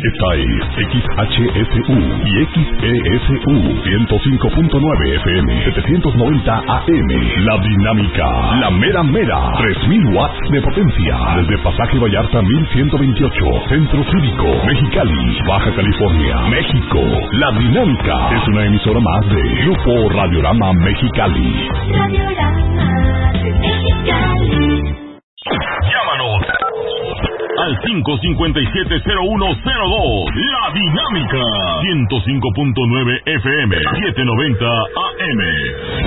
Esta es XHSU y XESU 105.9 FM, 790 AM. La Dinámica, la mera mera, 3000 watts de potencia. Desde Pasaje Vallarta 1128, Centro Cívico, Mexicali, Baja California, México. La Dinámica es una emisora más de Grupo Radiorama Mexicali. Radiorama de Mexicali. Llámanos al 557-0102. La Dinámica 105.9 FM, 790 AM.